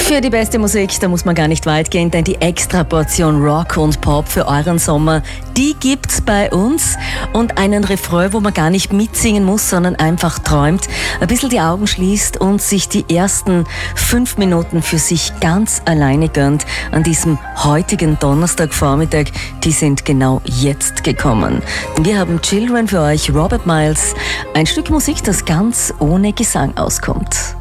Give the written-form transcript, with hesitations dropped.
Für die beste Musik, da muss man gar nicht weit gehen, denn die Extraportion Rock und Pop für euren Sommer, die gibt's bei uns. Und einen Refrain, wo man gar nicht mitsingen muss, sondern einfach träumt, ein bisschen die Augen schließt und sich die ersten 5 Minuten für sich ganz alleine gönnt an diesem heutigen Donnerstagvormittag. Die sind genau jetzt gekommen. Wir haben Children für euch, Robert Miles, ein Stück Musik, das ganz ohne Gesang auskommt.